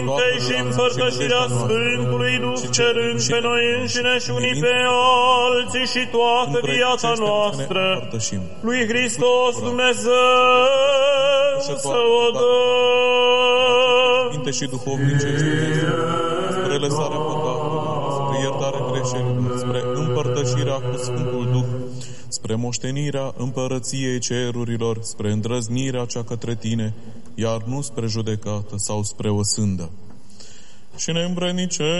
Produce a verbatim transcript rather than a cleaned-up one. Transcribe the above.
Tei și împărtășirea Sfântului Duh, cerând pe noi înșine și unii pe alții și toată viața noastră, lui Hristos Dumnezeu să o dăm. Minte și duhovnicești, spre lăsarea păcatelor, spre iertarea greșelilor, spre împărtășirea cu Sfântul Duh, spre moștenirea împărăției cerurilor, spre îndrăznirea cea către tine, iar nu spre judecată sau spre o sândă. Și ne îmbrănice